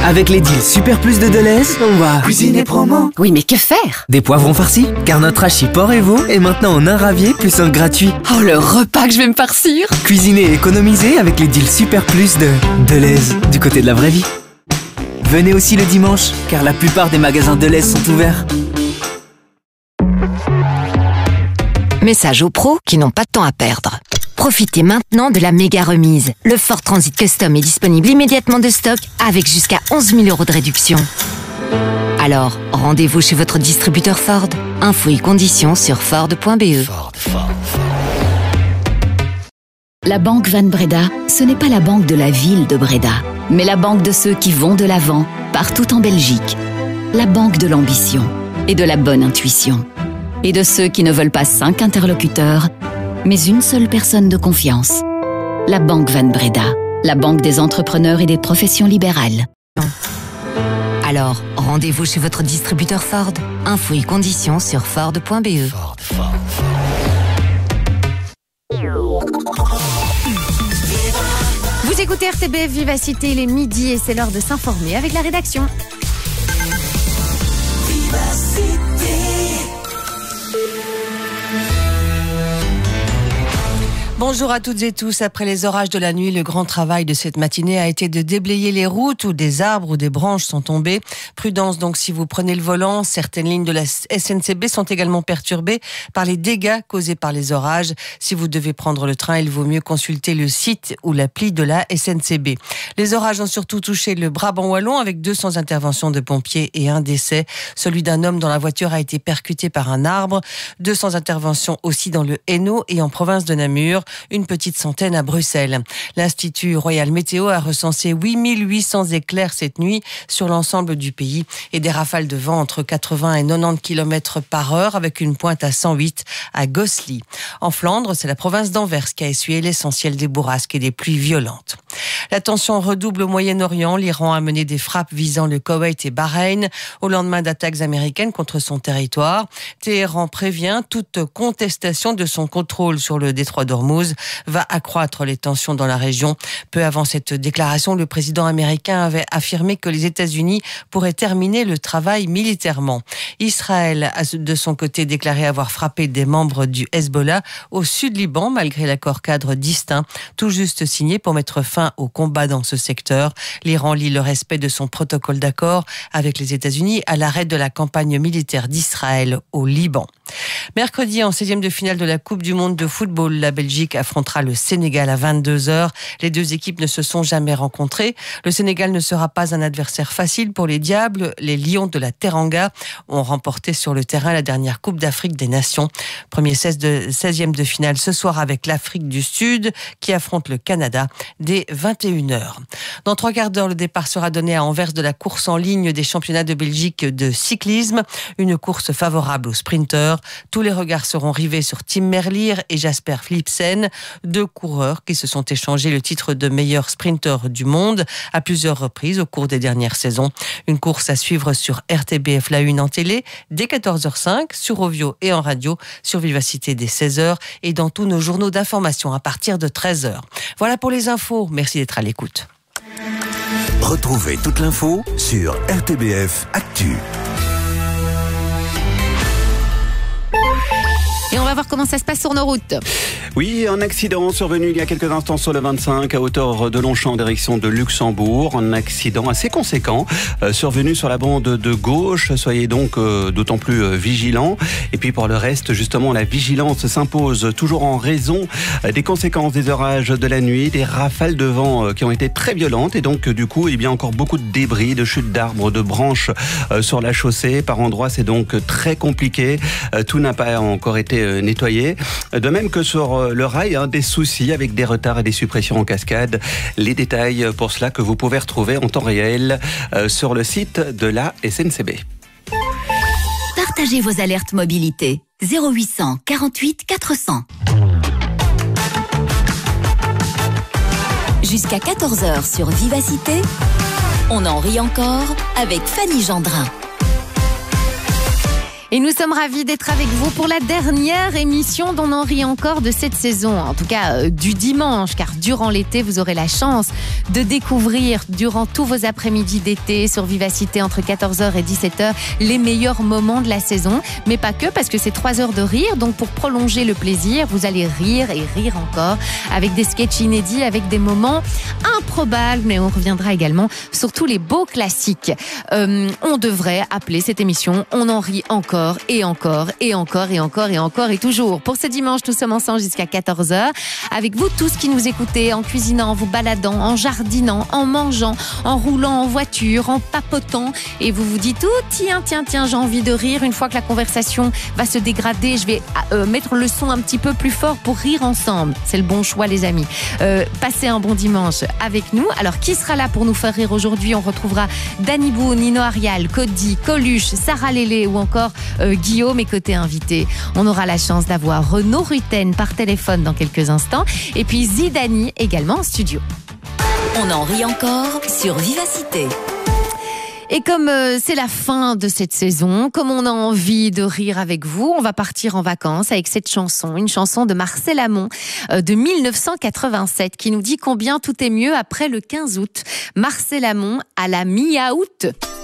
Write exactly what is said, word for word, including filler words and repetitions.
Avec les deals Super Plus de Deleuze, on va cuisiner promo. Oui, mais que faire? Des poivrons farcis, car notre hachis porc et veau est maintenant en un ravier plus un gratuit. Oh, le repas que je vais me farcir! Cuisiner et économiser avec les deals Super Plus de Deleuze, du côté de la vraie vie. Venez aussi le dimanche, car la plupart des magasins Deleuze sont ouverts. Message aux pros qui n'ont pas de temps à perdre. Profitez maintenant de la méga remise. Le Ford Transit Custom est disponible immédiatement de stock avec jusqu'à onze mille euros de réduction. Alors, rendez-vous chez votre distributeur Ford. Infos et conditions sur ford point b e. Ford, Ford, Ford. La banque Van Breda, ce n'est pas la banque de la ville de Breda, mais la banque de ceux qui vont de l'avant, partout en Belgique. La banque de l'ambition et de la bonne intuition. Et de ceux qui ne veulent pas cinq interlocuteurs, mais une seule personne de confiance. La banque Van Breda, la banque des entrepreneurs et des professions libérales. Alors, rendez-vous chez votre distributeur Ford. Infos et conditions sur ford point b e. Ford, Ford, Ford. Vous écoutez R T B F Vivacité, il est midi et c'est l'heure de s'informer avec la rédaction. Vivacité. Bonjour à toutes et tous. Après les orages de la nuit, le grand travail de cette matinée a été de déblayer les routes où des arbres ou des branches sont tombées. Prudence donc si vous prenez le volant. Certaines lignes de la S N C B sont également perturbées par les dégâts causés par les orages. Si vous devez prendre le train, il vaut mieux consulter le site ou l'appli de la S N C B. Les orages ont surtout touché le Brabant wallon avec deux cents interventions de pompiers et un décès. Celui d'un homme dont la voiture a été percutée par un arbre. deux cents interventions aussi dans le Hainaut et en province de Namur. Une petite centaine à Bruxelles. L'Institut Royal Météo a recensé huit mille huit cents éclairs cette nuit sur l'ensemble du pays et des rafales de vent entre quatre-vingts et quatre-vingt-dix kilomètres par heure avec une pointe à cent huit à Gosselies. En Flandre, c'est la province d'Anvers qui a essuyé l'essentiel des bourrasques et des pluies violentes. La tension redouble au Moyen-Orient. L'Iran a mené des frappes visant le Koweït et Bahreïn au lendemain d'attaques américaines contre son territoire. Téhéran prévient toute contestation de son contrôle sur le détroit d'Ormuz va accroître les tensions dans la région. Peu avant cette déclaration, le président américain avait affirmé que les États-Unis pourraient terminer le travail militairement. Israël a de son côté déclaré avoir frappé des membres du Hezbollah au sud-Liban malgré l'accord cadre distinct, tout juste signé pour mettre fin au combat dans ce secteur. L'Iran lie le respect de son protocole d'accord avec les États-Unis à l'arrêt de la campagne militaire d'Israël au Liban. Mercredi, en seizième de finale de la Coupe du Monde de football, la Belgique affrontera le Sénégal à vingt-deux heures. Les deux équipes ne se sont jamais rencontrées. Le Sénégal ne sera pas un adversaire facile pour les Diables. Les Lions de la Teranga ont remporté sur le terrain la dernière Coupe d'Afrique des Nations. Premier seizième de finale ce soir avec l'Afrique du Sud qui affronte le Canada dès vingt et une heures. Dans trois quarts d'heure, le départ sera donné à Anvers de la course en ligne des championnats de Belgique de cyclisme. Une course favorable aux sprinteurs. Tous les regards seront rivés sur Tim Merlier et Jasper Philipsen, deux coureurs qui se sont échangés le titre de meilleur sprinter du monde à plusieurs reprises au cours des dernières saisons. Une course à suivre sur R T B F La Une en télé dès quatorze heures cinq, sur Ovio et en radio, sur Vivacité dès seize heures et dans tous nos journaux d'information à partir de treize heures. Voilà pour les infos. Merci d'être à l'écoute. Retrouvez toute l'info sur R T B F Actu. Et on va voir comment ça se passe sur nos routes. Oui, un accident survenu il y a quelques instants sur le vingt-cinq à hauteur de Longchamp en direction de Luxembourg. Un accident assez conséquent euh, survenu sur la bande de gauche. Soyez donc euh, d'autant plus euh, vigilants. Et puis pour le reste, justement, la vigilance s'impose toujours en raison euh, des conséquences des orages de la nuit, des rafales de vent euh, qui ont été très violentes. Et donc, euh, du coup, il y a encore beaucoup de débris, de chutes d'arbres, de branches euh, sur la chaussée. Par endroits, c'est donc très compliqué. Euh, tout n'a pas encore été euh, nettoyé. De même que sur euh, le rail, hein, des soucis avec des retards et des suppressions en cascade. Les détails pour cela que vous pouvez retrouver en temps réel euh, sur le site de la S N C B. Partagez vos alertes mobilité. zéro huit cent quarante-huit quatre cents. Jusqu'à quatorze heures sur Vivacité, on en rit encore avec Fanny Gendrin. Et nous sommes ravis d'être avec vous pour la dernière émission d'On en rit encore de cette saison, en tout cas euh, du dimanche, car durant l'été, vous aurez la chance de découvrir durant tous vos après-midi d'été sur Vivacité entre quatorze heures et dix-sept heures les meilleurs moments de la saison, mais pas que, parce que c'est trois heures de rire, donc pour prolonger le plaisir, vous allez rire et rire encore avec des sketchs inédits, avec des moments improbables, mais on reviendra également sur tous les beaux classiques. Euh, on devrait appeler cette émission On en rit encore et encore et encore et encore et encore et toujours. Pour ce dimanche, nous sommes ensemble jusqu'à quatorze heures avec vous tous qui nous écoutez en cuisinant, en vous baladant, en jardinant, en mangeant, en roulant en voiture, en papotant, et vous vous dites oh tiens tiens tiens j'ai envie de rire. Une fois que la conversation va se dégrader, je vais euh, mettre le son un petit peu plus fort pour rire ensemble. C'est le bon choix les amis. Euh, passez un bon dimanche avec nous. Alors qui sera là pour nous faire rire aujourd'hui? On retrouvera Danny Bou, Nino Arial, Cody, Coluche, Sarah Lélé ou encore Euh, Guillaume. Et côté invité, on aura la chance d'avoir Renaud Rutten par téléphone dans quelques instants, et puis Zidani également en studio. On en rit encore sur Vivacité. Et comme euh, c'est la fin de cette saison, comme on a envie de rire avec vous, on va partir en vacances avec cette chanson, une chanson de Marcel Amont euh, de mille neuf cent quatre-vingt-sept qui nous dit combien tout est mieux après le quinze août. Marcel Amont à la mi-août.